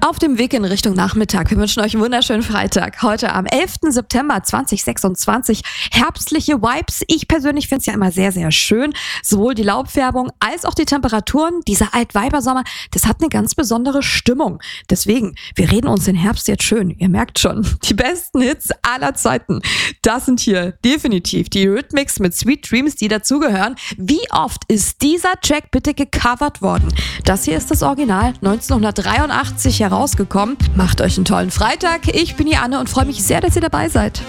auf dem Weg in Richtung Nachmittag. Wir wünschen euch einen wunderschönen Freitag. Heute am 11. September 2026. Herbstliche Vibes. Ich persönlich finde es ja immer sehr, sehr schön. Sowohl die Laubfärbung als auch die Temperaturen. Dieser Altweibersommer, das hat eine ganz besondere Stimmung. Deswegen, wir reden uns den Herbst jetzt schön. Ihr merkt schon, die besten Hits aller Zeiten. Das sind hier definitiv die Eurythmics mit Sweet Dreams, die dazugehören. Wie oft ist dieser Track bitte gecovert worden? Das hier ist das Original, 1983 herausgekommen. Macht euch einen tollen Freitag. Ich bin die Anne und freue mich sehr, dass ihr dabei seid.